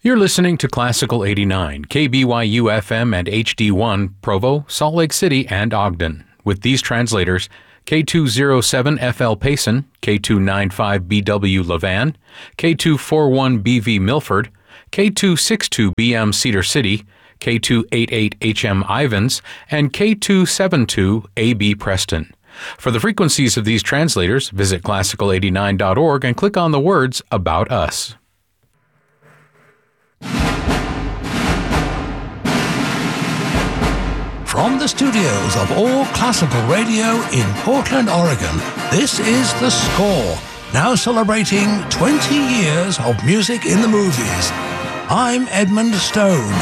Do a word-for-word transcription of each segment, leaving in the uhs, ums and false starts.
You're listening to Classical eighty-nine, K B Y U F M and H D one, Provo, Salt Lake City, and Ogden. With these translators, K two oh seven F L Payson, K two ninety-five B W Levan, K two forty-one B V Milford, K two sixty-two B M Cedar City, K two eighty-eight H M Ivans, and K two seventy-two A B Preston. For the frequencies of these translators, visit classical eighty-nine dot org and click on the words About Us. From the studios of All Classical Radio in Portland, Oregon, this is The Score, now celebrating twenty years of music in the movies. I'm Edmund Stone.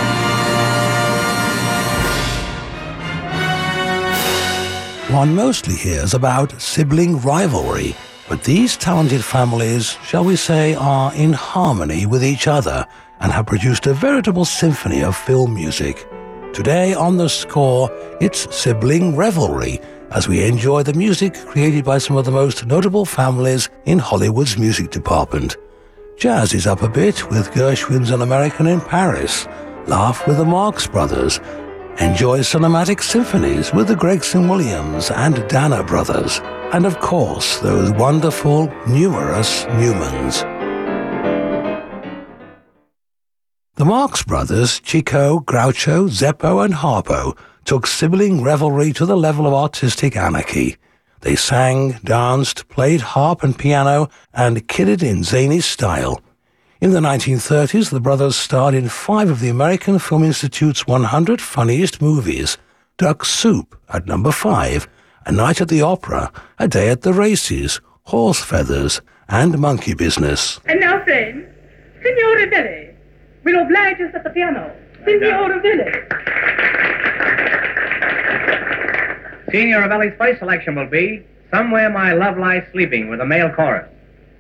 One mostly hears about sibling rivalry, but these talented families, shall we say, are in harmony with each other and have produced a veritable symphony of film music. Today on The Score, it's sibling revelry as we enjoy the music created by some of the most notable families in Hollywood's music department. Jazz is up a bit with Gershwin's An American in Paris, laugh with the Marx Brothers, enjoy cinematic symphonies with the Gregson Williams and Dana Brothers, and of course those wonderful, numerous Newmans. The Marx Brothers, Chico, Groucho, Zeppo, and Harpo took sibling revelry to the level of artistic anarchy. They sang, danced, played harp and piano, and kidded in zany style. In the nineteen thirties, the brothers starred in five of the American Film Institute's one hundred Funniest Movies: Duck Soup at number five, A Night at the Opera, A Day at the Races, Horse Feathers, and Monkey Business. And now, friends, Signore Belli will oblige us at the piano. Signore Belli. Signore Belli's first selection will be Somewhere My Love Lies Sleeping with a male chorus.